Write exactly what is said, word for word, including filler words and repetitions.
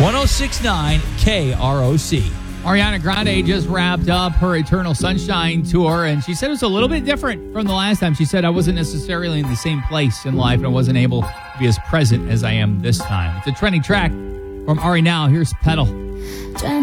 oh six point nine K R O C. Ariana Grande just wrapped up her Eternal Sunshine tour, and she said it was a little bit different from the last time. She said, I wasn't necessarily in the same place in life, and I wasn't able to be as present as I am this time. It's a trending track from Ari Now. Here's Pedal.